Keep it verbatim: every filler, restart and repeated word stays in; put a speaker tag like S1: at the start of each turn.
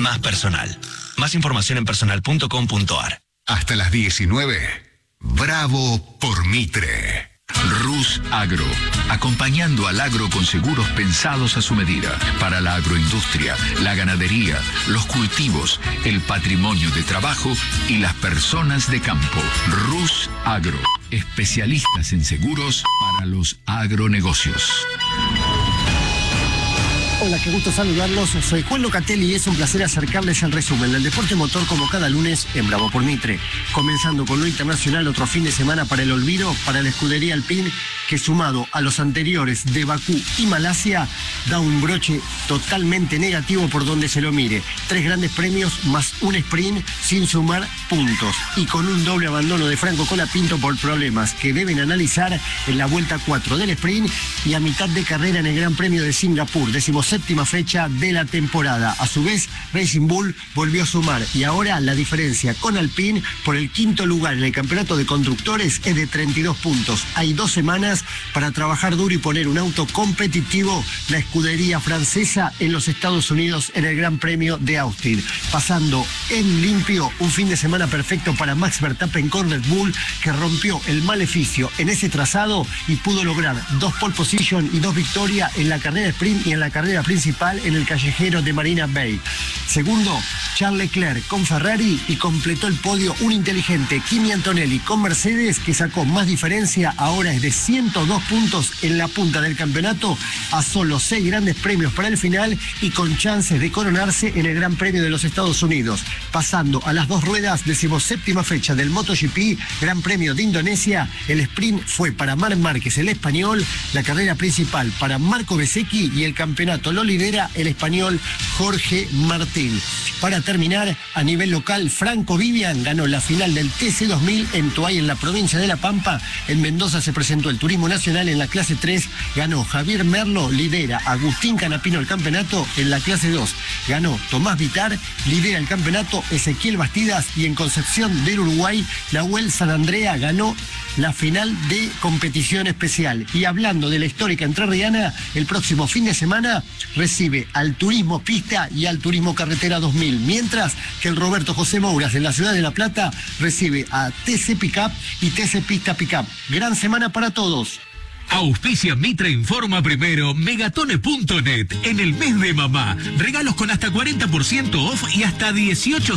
S1: más personal. Más información en personal punto com punto ar.
S2: Hasta las diecinueve. Bravo por Mitre. Rus Agro, acompañando al agro con seguros pensados a su medida, para la agroindustria, la ganadería, los cultivos, el patrimonio de trabajo y las personas de campo. Rus Agro, especialistas en seguros para los agronegocios.
S3: Hola, qué gusto saludarlos. Soy Juan Locatelli y es un placer acercarles el resumen del deporte motor como cada lunes en Bravo por Mitre. Comenzando con lo internacional, otro fin de semana para el olvido, para la escudería Alpine, que sumado a los anteriores de Bakú y Malasia, da un broche totalmente negativo por donde se lo mire. Tres grandes premios más un sprint sin sumar puntos y con un doble abandono de Franco Colapinto por problemas que deben analizar en la vuelta cuatro del sprint y a mitad de carrera en el Gran Premio de Singapur, decimoséptima fecha de la temporada. A su vez, Racing Bull volvió a sumar y ahora la diferencia con Alpine por el quinto lugar en el campeonato de constructores es de treinta y dos puntos. Hay dos semanas para trabajar duro y poner un auto competitivo la escudería francesa en los Estados Unidos en el Gran Premio de Austin. Pasando en limpio un fin de semana perfecto para Max Verstappen con Red Bull, que rompió el maleficio en ese trazado y pudo lograr dos pole position y dos victorias en la carrera sprint y en la carrera principal en el callejero de Marina Bay. Segundo, Charles Leclerc con Ferrari y completó el podio un inteligente Kimi Antonelli con Mercedes, que sacó más diferencia, ahora es de ciento dos puntos en la punta del campeonato, a solo seis grandes premios para el final y con chances de coronarse en el Gran Premio de los Estados Unidos. Pasando a las dos ruedas, decimoséptima fecha del MotoGP, Gran Premio de Indonesia, el sprint fue para Marc Márquez, el español, la carrera principal para Marco Bezzecchi y el campeonato lo lidera el español Jorge Martín. Para terminar, a nivel local, Franco Vivian ganó la final del T C dos mil en Toay, en la provincia de La Pampa. En Mendoza se presentó el Turismo Nacional en la clase tres, ganó Javier Merlo, lidera Agustín Canapino el campeonato. En la clase dos ganó Tomás Vitar, lidera el campeonato Ezequiel Bastidas, y en Concepción del Uruguay, Nahuel San Andrea ganó la final de competición especial. Y hablando de la histórica entrerriana, el próximo fin de semana recibe al Turismo Pista y al Turismo Carretera dos mil, mientras que el Roberto José Mouras en la ciudad de La Plata recibe a T C Pickup y T C Pista Pickup. Gran semana para todos.
S4: Auspicia Mitre Informa Primero, Megatone punto net. En el mes de mamá, regalos con hasta cuarenta por ciento off y hasta dieciocho